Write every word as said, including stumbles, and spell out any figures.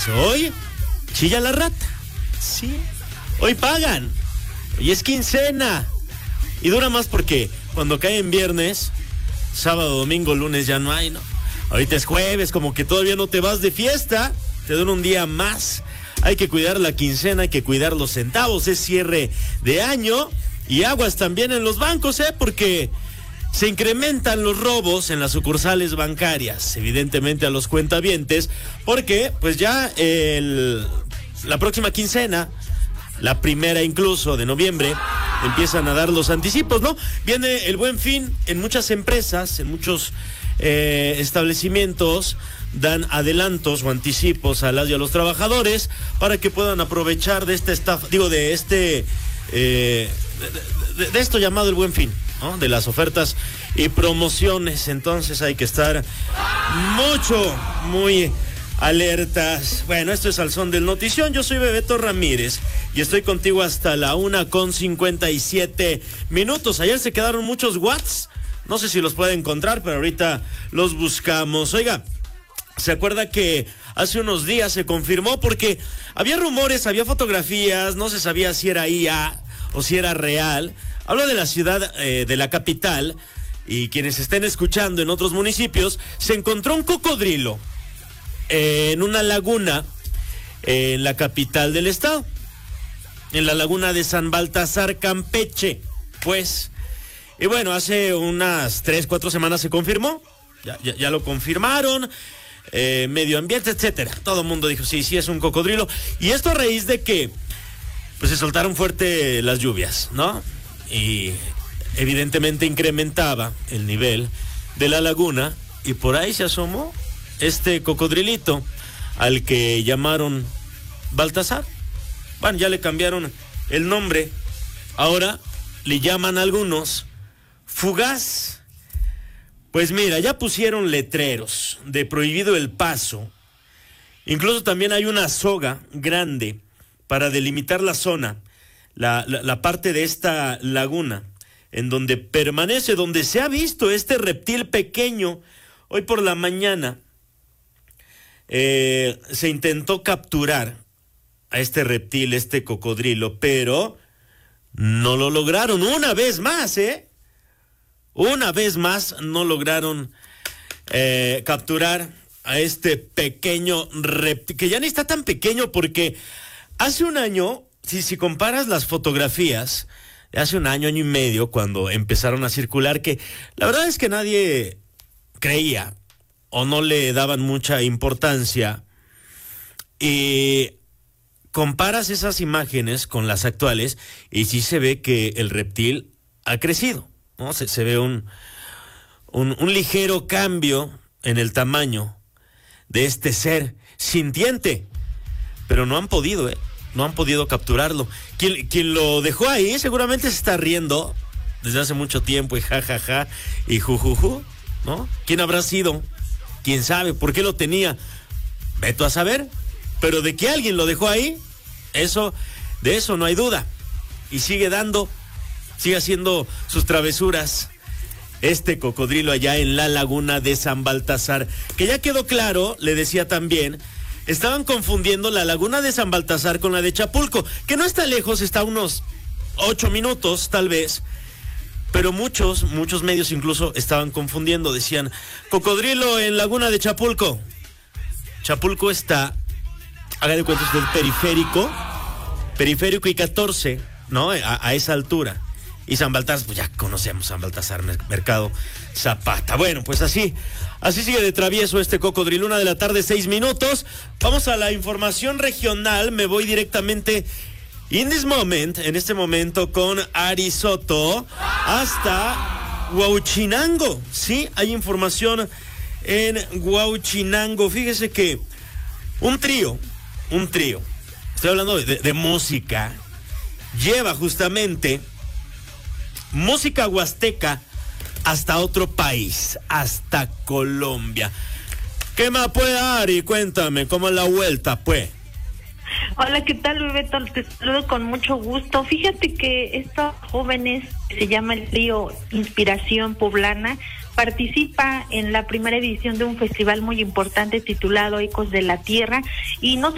hoy chilla la rata. Sí, hoy pagan. Hoy es quincena. Y dura más porque cuando cae en viernes, sábado, domingo, lunes ya no hay, ¿no? Ahorita es jueves, como que todavía no te vas de fiesta. Te dura un día más. Hay que cuidar la quincena, hay que cuidar los centavos. Es cierre de año. Y aguas también en los bancos, ¿eh? Porque se incrementan los robos en las sucursales bancarias. Evidentemente a los cuentavientes. Porque pues ya el, la próxima quincena, la primera incluso de noviembre, empiezan a dar los anticipos, ¿no? Viene el Buen Fin en muchas empresas, en muchos eh, establecimientos, dan adelantos o anticipos a las y a los trabajadores para que puedan aprovechar de esta estafa, digo, de este, eh, de, de, de esto llamado el Buen Fin, ¿no? De las ofertas y promociones. Entonces hay que estar mucho, muy alertas. Bueno, esto es Al Son del Notición. Yo soy Bebeto Ramírez y estoy contigo hasta la una con cincuenta y siete minutos. Ayer se quedaron muchos watts. No sé si los puede encontrar, pero ahorita los buscamos. Oiga, ¿se acuerda que hace unos días se confirmó? Porque había rumores, había fotografías, no se sabía si era I A o si era real. Hablo de la ciudad, eh, de la capital, y quienes estén escuchando en otros municipios, se encontró un cocodrilo en una laguna en la capital del estado, en la laguna de San Baltasar, Campeche, pues. Y bueno, hace unas tres, cuatro semanas se confirmó, ya, ya, ya lo confirmaron, eh, medio ambiente, etcétera. Todo el mundo dijo, sí, sí, es un cocodrilo. Y esto a raíz de que pues se soltaron fuerte las lluvias, ¿no? Y evidentemente incrementaba el nivel de la laguna, y por ahí se asomó este cocodrilito al que llamaron Baltasar. Bueno, ya le cambiaron el nombre. Ahora le llaman a algunos Fugaz. Pues mira, ya pusieron letreros de prohibido el paso. Incluso también hay una soga grande para delimitar la zona, la, la, la parte de esta laguna en donde permanece, donde se ha visto este reptil pequeño. Hoy por la mañana Eh, se intentó capturar a este reptil, este cocodrilo, pero no lo lograron. Una vez más, ¿eh? Una vez más no lograron eh, capturar a este pequeño reptil, que ya ni está tan pequeño, porque hace un año, si, si comparas las fotografías, hace un año, año y medio, cuando empezaron a circular, que la verdad es que nadie creía o no le daban mucha importancia, y comparas esas imágenes con las actuales y sí se ve que el reptil ha crecido, ¿no? Se, se ve un, un, un ligero cambio en el tamaño de este ser sintiente, pero no han podido, ¿eh? No han podido capturarlo. Quien, quien lo dejó ahí seguramente se está riendo desde hace mucho tiempo y jajaja ja, ja, y jujuju, ¿no? ¿Quién habrá sido? ¿Quién sabe por qué lo tenía? Veto a saber. Pero de que alguien lo dejó ahí, eso, de eso no hay duda. Y sigue dando, sigue haciendo sus travesuras este cocodrilo allá en la laguna de San Baltasar. Que ya quedó claro, le decía también, estaban confundiendo la laguna de San Baltasar con la de Chapulco, que no está lejos, está a unos ocho minutos tal vez. Pero muchos, muchos medios incluso estaban confundiendo, decían, cocodrilo en laguna de Chapulco. Chapulco está, haga de cuenta usted, periférico, periférico y catorce, ¿no? A, a esa altura. Y San Baltasar, pues ya conocemos San Baltasar, Mercado Zapata. Bueno, pues así, así sigue de travieso este cocodrilo. Una de la tarde, seis minutos. Vamos a la información regional, me voy directamente in this moment, en este momento, con Ari Soto hasta Huauchinango. Sí, hay información en Huauchinango. Fíjese que un trío, un trío, estoy hablando de, de música, lleva justamente música huasteca hasta otro país, hasta Colombia. ¿Qué más puede, Ari? Cuéntame, ¿cómo es la vuelta, pues? Hola, ¿qué tal, Bebeto? Te saludo con mucho gusto. Fíjate que estos jóvenes, se llama el trío Inspiración Poblana, participa en la primera edición de un festival muy importante titulado Ecos de la Tierra, y no